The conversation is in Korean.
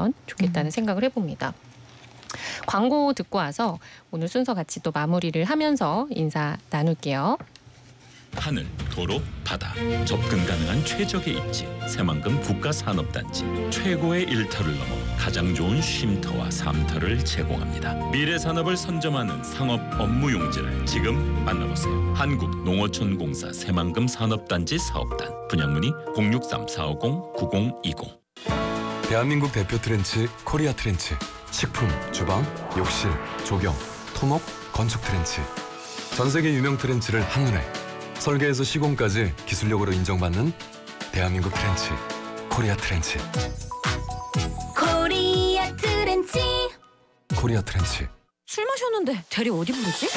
있으면 좋겠다는 생각을 해봅니다. 광고 듣고 와서 오늘 순서 같이 또 마무리를 하면서 인사 나눌게요. 하늘, 도로, 바다, 접근 가능한 최적의 입지, 새만금 국가산업단지. 최고의 일터를 넘어 가장 좋은 쉼터와 삶터를 제공합니다. 미래 산업을 선점하는 상업 업무 용지를 지금 만나보세요. 한국농어촌공사 새만금 산업단지 사업단. 분양문의 063-450-9020. 대한민국 대표 트렌치 코리아 트렌치. 식품, 주방, 욕실, 조경, 토목, 건축 트렌치. 전 세계 유명 트렌치를 한눈에 설계에서 시공까지 기술력으로 인정받는 대한민국 트렌치 코리아 트렌치. 코리아 트렌치. 코리아 트렌치. 술 마셨는데 대리 어디 부르지?